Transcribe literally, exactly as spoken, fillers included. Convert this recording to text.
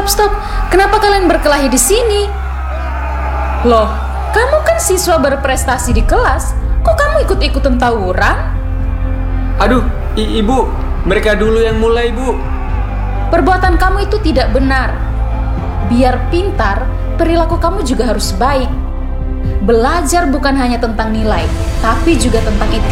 stop, stop. Kenapa kalian berkelahi di sini? Loh, kamu kan siswa berprestasi di kelas. Kok kamu ikut-ikutan tawuran? Aduh, i- ibu, mereka dulu yang mulai, Bu. Perbuatan kamu itu tidak benar. Biar pintar, perilaku kamu juga harus baik. Belajar bukan hanya tentang nilai, tapi juga tentang etika.